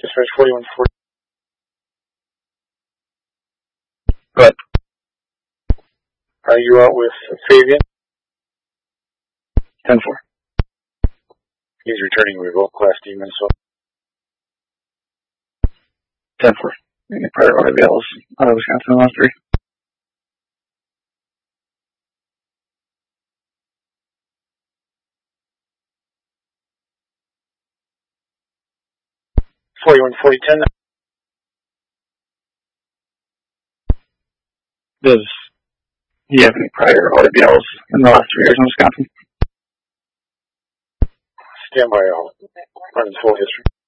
Dispatch 4140. But Are you out with Fabian? 10-4. He's returning revolt Class D, Minnesota. 10-4. Any prior RBLs out of Wisconsin last 3. Does he have any prior RBLs in the last 3 years in Wisconsin? Stand by, I'll run his full history.